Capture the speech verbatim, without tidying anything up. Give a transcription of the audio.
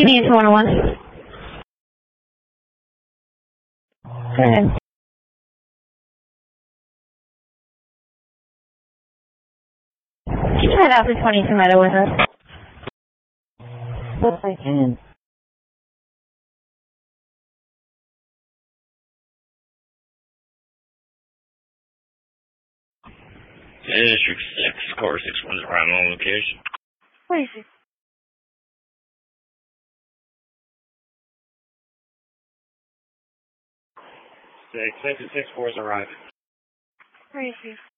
P D two one one. Go ahead. Head out to twenty-two Meadow with us. Yes, I can. District six, car six one is around on location. Please. Six, six, six, four is arriving. Crazy.